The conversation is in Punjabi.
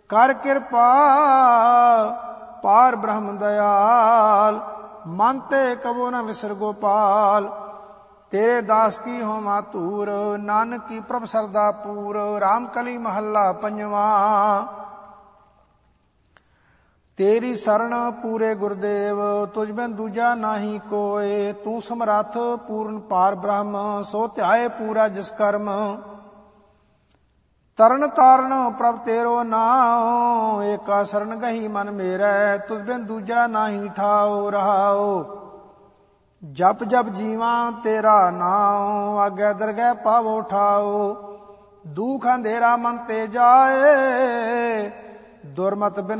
ਕਰ ਕਿਰਪਾ ਪਾਰ ਬ੍ਰਹਮ ਦਇਆਲ, ਮਨ ਤੇ ਕਬੋ ਨ ਵਿਸਰ ਗੋਪਾਲ। ਤੇਰੇ ਦਾਸ ਕੀ ਹੋਵਾਂ ਧੂਰ, ਨਾਨਕ ਕੀ ਪ੍ਰਭ ਸਰਦਾ ਪੂਰ। ਰਾਮ ਕਲੀ ਮਹੱਲਾ ਪੰਜਵਾਂ। ਤੇਰੀ ਸਰਣ ਪੂਰੇ ਗੁਰਦੇਵ, ਤੁਝ ਬਿਨ ਦੂਜਾ ਨਾਹੀ ਕੋਇ। ਤੂੰ ਸਮਰੱਥ ਪੂਰਨ ਪਾਰ ਬ੍ਰਹਮ, ਸੋ ਧਿਆਏ ਪੂਰਾ ਜਿਸ ਕਰਮ। ਤਰਨ ਤਾਰਨ ਪ੍ਰਭ ਤੇਰੋ ਨਾਉ, ਏਕਾ ਸਰਣ ਗਹੀ ਮਨ ਮੇਰੈ। ਤੁਧ ਬਿਨ ਦੂਜਾ ਨਾਹੀ ਠਾਉ ਰਹਾਉ, ਜਪ ਜਪ ਜੀਵਾਂ ਤੇਰਾ ਨਾਉ। ਆਗੇ ਦਰਗਹਿ ਪਾਵੋ ਠਾਉ, ਦੁਖ ਅੰਧੇਰਾ ਮਨ ਤੇ ਜਾਏ। ਦੁਰਮਤ ਬਿਨ